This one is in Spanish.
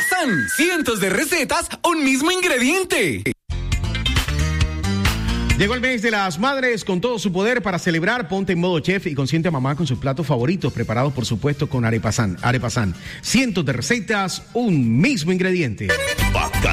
Arepasan, cientos de recetas, un mismo ingrediente. Llegó el mes de las madres con todo su poder para celebrar. Ponte en modo chef y consiente a mamá con sus platos favoritos, preparados por supuesto con Arepasan. Cientos de recetas, un mismo ingrediente. Bacalao